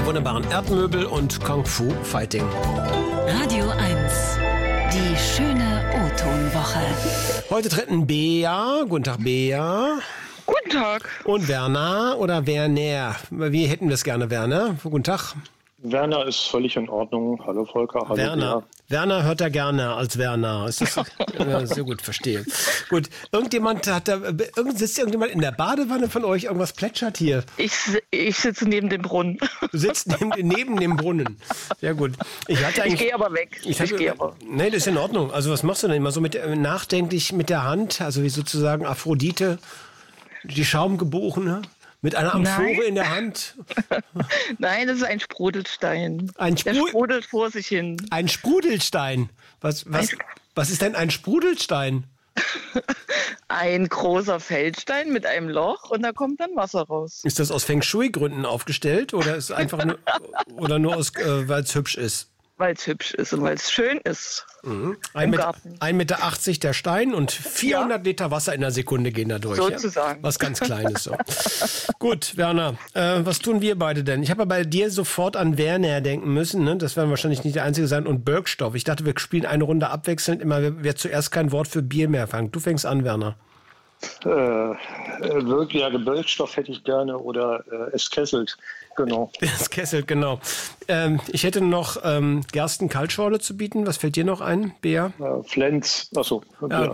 wunderbaren Erdmöbel und Kung Fu Fighting. Radio 1, die schöne O-Ton-Woche. Heute treten Bea. Guten Tag, Bea. Guten Tag. Und Werner oder Werner. Wie hätten wir es gerne, Werner? Guten Tag. Werner ist völlig in Ordnung. Hallo Volker, hallo Werner. Bea. Werner hört er gerne als Werner. Ist das ja, sehr gut, verstehe. Gut, sitzt irgendjemand in der Badewanne von euch? Irgendwas plätschert hier. Ich sitze neben dem Brunnen. Du sitzt neben dem Brunnen. Sehr gut. Ich gehe aber weg. Nee, das ist in Ordnung. Also was machst du denn immer so nachdenklich mit der Hand? Also wie sozusagen Aphrodite, die Schaumgebogene? Mit einer Amphore in der Hand? Nein, das ist ein Sprudelstein. Der sprudelt vor sich hin. Ein Sprudelstein? Was ist denn ein Sprudelstein? Ein großer Feldstein mit einem Loch und da kommt dann Wasser raus. Ist das aus Feng Shui-Gründen aufgestellt oder ist einfach nur, weil es hübsch ist? Weil es hübsch ist und weil es schön ist. Mhm. Im Garten. 1,80 Meter der Stein und 400 Liter Wasser in der Sekunde gehen da durch. Sozusagen. Ja? Was ganz Kleines so. Gut, Werner, was tun wir beide denn? Ich habe ja bei dir sofort an Werner denken müssen. Ne? Das werden wahrscheinlich nicht der Einzige sein. Und Birkstoff. Ich dachte, wir spielen eine Runde abwechselnd. Immer wer zuerst kein Wort für Bier mehr fängt. Du fängst an, Werner. Wirklich, Birkstoff hätte ich gerne oder es kesselt, genau. Es kesselt, genau. Ich hätte noch Gersten-Kaltschorle zu bieten. Was fällt dir noch ein, Bea? Flens, achso. Ja.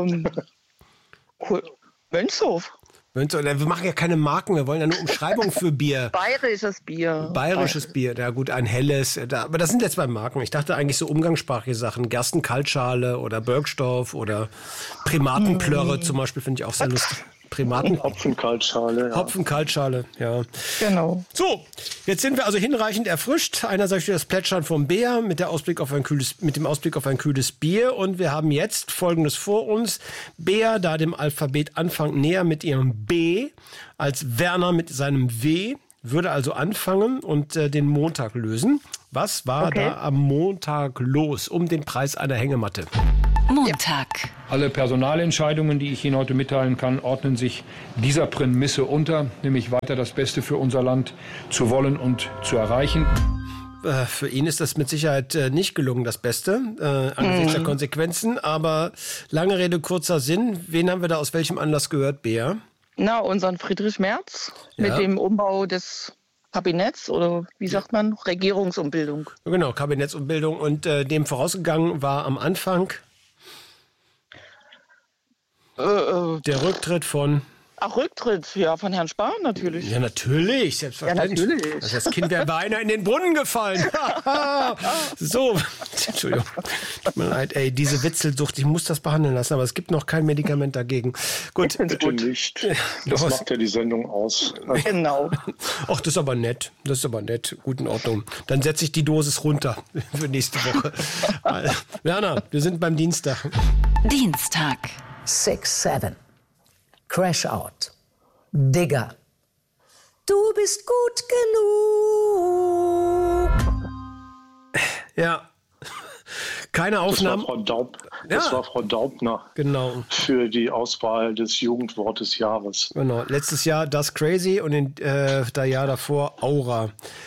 Mönchshof. Wir machen ja keine Marken, wir wollen ja nur Umschreibung für Bier. Bayerisches Bier. Bayerisches Bier, ja gut, ein helles. Aber das sind jetzt zwei Marken. Ich dachte eigentlich so umgangssprachliche Sachen. Gersten-Kaltschale oder Birkstoff oder Primatenplörre zum Beispiel, finde ich auch sehr lustig. Hopfenkaltschale. Ja. Hopfenkaltschale, ja. Genau. So, jetzt sind wir also hinreichend erfrischt. Einerseits das Plätschern vom Bär mit dem Ausblick auf ein kühles Bier. Und wir haben jetzt Folgendes vor uns. Bea, da dem Alphabet Anfang näher mit ihrem B, als Werner mit seinem W, würde also anfangen und den Montag lösen. Was war da am Montag los um den Preis einer Hängematte? Montag. Alle Personalentscheidungen, die ich Ihnen heute mitteilen kann, ordnen sich dieser Prämisse unter, nämlich weiter das Beste für unser Land zu wollen und zu erreichen. Für ihn ist das mit Sicherheit nicht gelungen, das Beste, angesichts der Konsequenzen. Aber lange Rede, kurzer Sinn. Wen haben wir da aus welchem Anlass gehört, Bea? Na, unseren Friedrich Merz mit dem Umbau des Kabinetts oder wie sagt man, Regierungsumbildung. Genau, Kabinettsumbildung. Und dem vorausgegangen war am Anfang der Rücktritt von... Ach, Rücktritt, ja, von Herrn Spahn natürlich. Ja, natürlich, selbstverständlich. Ja, natürlich. Das Kind wäre beinahe in den Brunnen gefallen. So, Entschuldigung. Tut mir leid, diese Witzelsucht, ich muss das behandeln lassen, aber es gibt noch kein Medikament dagegen. Gut. Bitte nicht. Das macht ja die Sendung aus. Genau. Ach, das ist aber nett. Gut, in Ordnung. Dann setze ich die Dosis runter für nächste Woche. Werner, wir sind beim Dienstag. Dienstag. 6-7. Crash Out. Digger. Du bist gut genug. Ja. Keine Aufnahmen. Das war Frau Daubner. Genau. Für die Auswahl des Jugendwort des Jahres. Genau. Letztes Jahr Das Crazy und das Jahr davor Aura.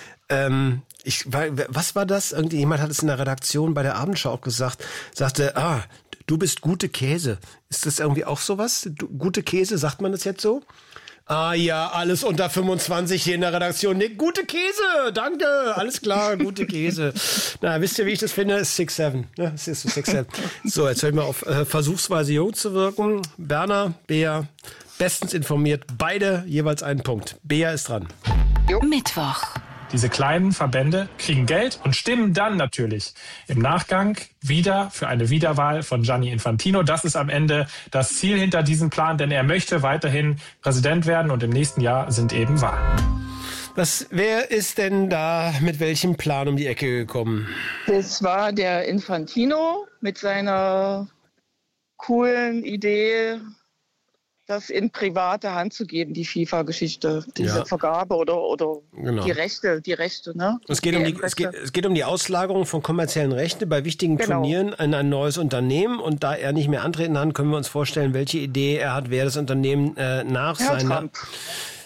Was war das? Jemand hat es in der Redaktion bei der Abendschau auch gesagt. Sagte, du bist gute Käse. Ist das irgendwie auch sowas? Gute Käse, sagt man das jetzt so? Ja, alles unter 25 hier in der Redaktion. Nee, gute Käse, danke, alles klar, gute Käse. Na, wisst ihr, wie ich das finde? Ist 6-7. Ne? Das ist so 6-7. So, jetzt höre ich mal auf, versuchsweise jung zu wirken. Berner, Bea, bestens informiert. Beide jeweils einen Punkt. Bea ist dran. Mittwoch. Diese kleinen Verbände kriegen Geld und stimmen dann natürlich im Nachgang wieder für eine Wiederwahl von Gianni Infantino. Das ist am Ende das Ziel hinter diesem Plan, denn er möchte weiterhin Präsident werden und im nächsten Jahr sind eben Wahlen. Wer ist denn da mit welchem Plan um die Ecke gekommen? Das war der Infantino mit seiner coolen Idee, das in private Hand zu geben, die FIFA-Geschichte, diese Vergabe oder genau. die Rechte, ne? Es geht um die Auslagerung von kommerziellen Rechten bei wichtigen Turnieren an ein neues Unternehmen. Und da er nicht mehr antreten kann, können wir uns vorstellen, welche Idee er hat, wer das Unternehmen nach seiner...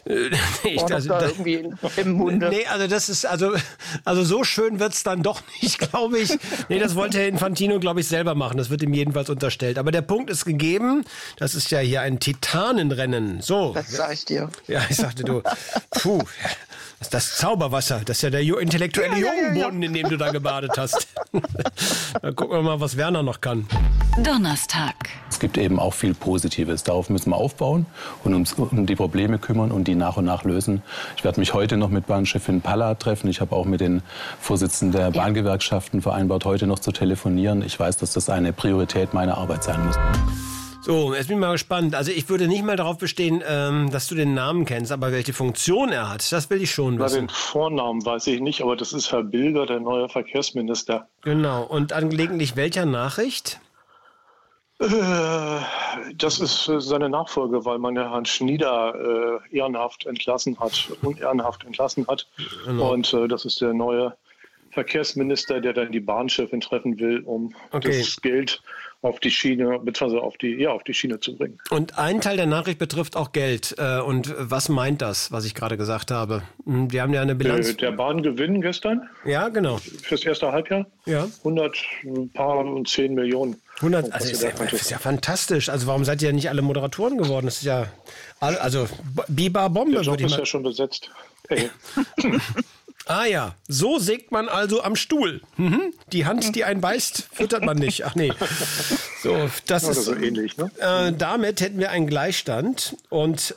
Irgendwie im Munde. Nee, also das ist, also so schön wird's dann doch nicht, glaube ich. Nee, das wollte Herr Infantino, glaube ich, selber machen. Das wird ihm jedenfalls unterstellt. Aber der Punkt ist gegeben. Das ist ja hier ein Titanenrennen. So. Das sag ich dir. Ja, ich sagte du, puh. Das Zauberwasser, das ist ja der intellektuelle Jungenboden, in dem du da gebadet hast. Dann gucken wir mal, was Werner noch kann. Donnerstag. Es gibt eben auch viel Positives. Darauf müssen wir aufbauen und uns um die Probleme kümmern und die nach und nach lösen. Ich werde mich heute noch mit Bahnchefin Palla treffen. Ich habe auch mit den Vorsitzenden der Bahngewerkschaften vereinbart, heute noch zu telefonieren. Ich weiß, dass das eine Priorität meiner Arbeit sein muss. So, jetzt bin ich mal gespannt. Also ich würde nicht mal darauf bestehen, dass du den Namen kennst, aber welche Funktion er hat, das will ich schon wissen. Den Vornamen weiß ich nicht, aber das ist Herr Bilger, der neue Verkehrsminister. Genau. Und angelegentlich welcher Nachricht? Das ist seine Nachfolge, weil man ja Herrn Schnieder unehrenhaft entlassen hat. Genau. Und das ist der neue Verkehrsminister, der dann die Bahnchefin treffen will, um das Geld auf die Schiene, beziehungsweise auf die Schiene zu bringen. Und ein Teil der Nachricht betrifft auch Geld. Und was meint das, was ich gerade gesagt habe? Wir haben ja eine Bilanz. Der Bahngewinn gestern? Ja, genau. Fürs erste Halbjahr? Ja. 110 Millionen. 100, also das ist ja fantastisch. Also warum seid ihr nicht alle Moderatoren geworden? Das ist ja, also Biber Bombe. Der Job ist ja schon besetzt. Hey. Ah ja, so sägt man also am Stuhl. Die Hand, die einen beißt, füttert man nicht. Ach nee. So, das ist so ähnlich, ne? Damit hätten wir einen Gleichstand. Und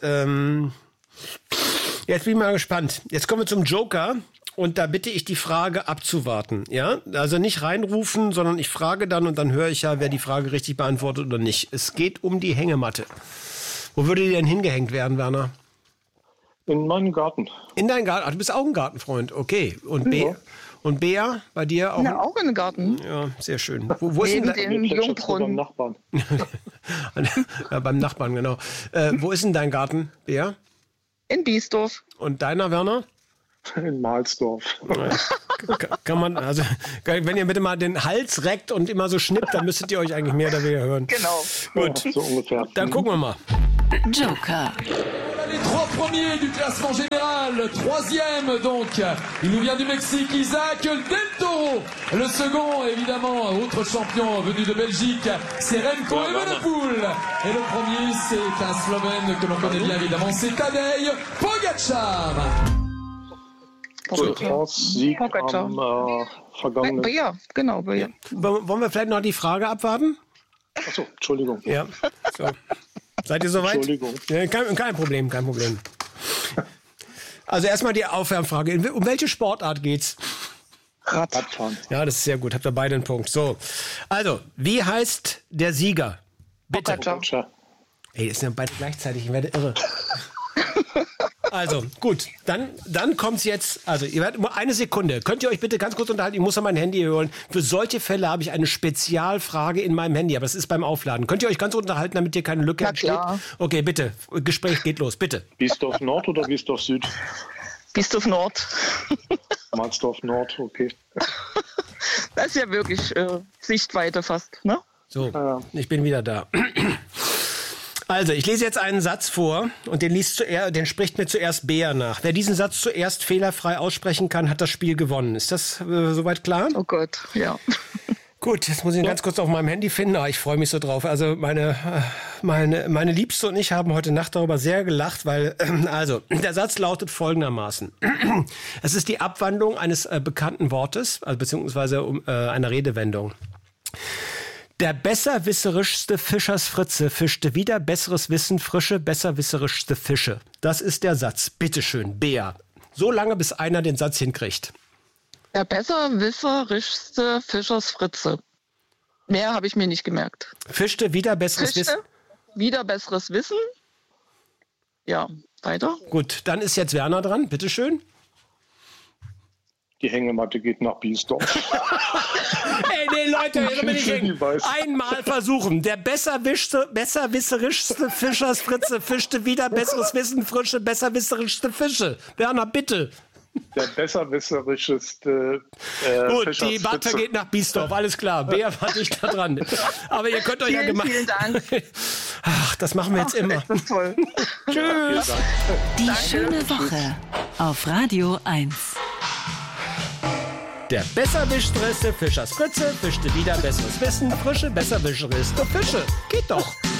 jetzt bin ich mal gespannt. Jetzt kommen wir zum Joker. Und da bitte ich die Frage abzuwarten. Ja, also nicht reinrufen, sondern ich frage dann und dann höre ich ja, wer die Frage richtig beantwortet oder nicht. Es geht um die Hängematte. Wo würde die denn hingehängt werden, Werner? In meinem Garten. In deinem Garten? Ach, du bist auch ein Gartenfreund, okay. Und ja. Und Bea, bei dir auch? Ja, auch in den Garten. Ja, sehr schön. Wo ist denn den Jungbrunnen? Beim Nachbarn. Ja, beim Nachbarn, genau. Wo ist denn dein Garten, Bea? In Biesdorf. Und deiner, Werner? In Mahlsdorf. Kann man, also, wenn ihr bitte mal den Hals reckt und immer so schnippt, dann müsstet ihr euch eigentlich mehr oder weniger hören. Genau. Gut, ja, so ungefähr. Dann gucken wir mal. Joker. Les trois premiers du classement général, troisième donc, il nous vient du Mexique, Isaac Del Toro. Le second, évidemment, autre champion venu de Belgique, c'est Remco Evenepoel. Et le premier, c'est un Slovène que l'on connaît bien évidemment, c'est Tadej Pogačar. Sieg am vergangenen... Ja, genau. Ja. Wollen wir vielleicht noch die Frage abwarten? Achso, Entschuldigung. Ja, so. Seid ihr soweit? Entschuldigung. Ja, kein Problem. Also erstmal die Aufwärmfrage. Um welche Sportart geht's? Radfahren. Ja, das ist sehr gut. Habt ihr beide einen Punkt. So, also, wie heißt der Sieger? Bitte. Ey, das sind ja beide gleichzeitig. Ich werde irre. Also, gut, dann kommt's jetzt, also ihr werdet nur eine Sekunde. Könnt ihr euch bitte ganz kurz unterhalten? Ich muss ja mein Handy holen. Für solche Fälle habe ich eine Spezialfrage in meinem Handy, aber das ist beim Aufladen. Könnt ihr euch ganz unterhalten, damit hier keine Lücke entsteht? Klar. Okay, bitte, Gespräch geht los, bitte. Biesdorf Nord oder Biesdorf Süd? Biesdorf Nord. Mahlsdorf Nord, okay. Das ist ja wirklich Sichtweite fast, ne? So, ich bin wieder da. Also, ich lese jetzt einen Satz vor und den spricht mir zuerst Bea nach. Wer diesen Satz zuerst fehlerfrei aussprechen kann, hat das Spiel gewonnen. Ist das soweit klar? Oh Gott, ja. Gut, jetzt muss ich ihn ganz kurz auf meinem Handy finden. Ich freue mich so drauf. Also meine Liebste und ich haben heute Nacht darüber sehr gelacht, weil, also, der Satz lautet folgendermaßen. Es ist die Abwandlung eines bekannten Wortes, also beziehungsweise einer Redewendung. Der besserwisserischste Fischersfritze fischte wieder besseres Wissen frische, besserwisserischste Fische. Das ist der Satz. Bitteschön, Bea. So lange, bis einer den Satz hinkriegt. Der besserwisserischste Fischersfritze. Mehr habe ich mir nicht gemerkt. Fischte wieder besseres Wissen. Wieder besseres Wissen. Ja, weiter. Gut, dann ist jetzt Werner dran. Bitteschön. Die Hängematte geht nach Biesdorf. Ey, nee, Leute, hier bin ich hin. Einmal versuchen. Der besserwisserischste Fischersfritze fischte wieder besseres Wissen, frische, besserwisserischste Fische. Werner, bitte. Der besserwisserischste Gut, die Batte geht nach Biesdorf, alles klar. Bea war nicht da dran. Aber ihr könnt euch ja gemeinsam... Vielen Dank. Ach, das machen wir jetzt immer. Das ist toll. Tschüss. Die schöne Woche auf Radio 1. Der besserwischterste Fischers Fritze fischte wieder besseres Wissen. Frische Besserwischeriste Fische. Geht doch.